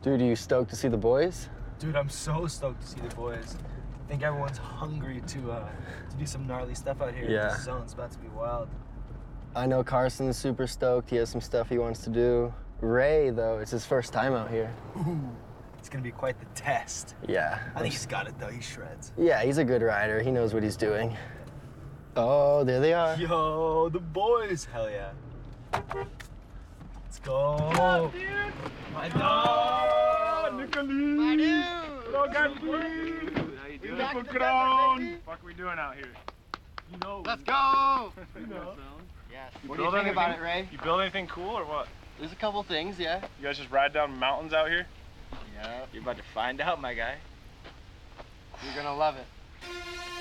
Dude, are you stoked to see the boys? Dude, I'm so stoked to see the boys. I think everyone's hungry to do some gnarly stuff out here. Yeah. This zone's about to be wild. I know Carson's super stoked. He has some stuff he wants to do. Ray, though, it's his first time out here. Ooh, it's gonna be quite the test. Yeah. I think he's got it though. He shreds. Yeah, he's a good rider. He knows what he's doing. Oh, there they are. Yo, the boys! Hell yeah. Let's go. What's up, dude? My dog! Nicholas! My dude! Hello, guys. How you doing? back in the Crown. desert, baby. What are we doing out here? You know. Let's go! You know. Yes. You What do you build think about it, anything- Ray? You build anything cool or what? There's a couple things, yeah. You guys just ride down mountains out here? Yeah. You're about to find out, my guy. You're gonna love it.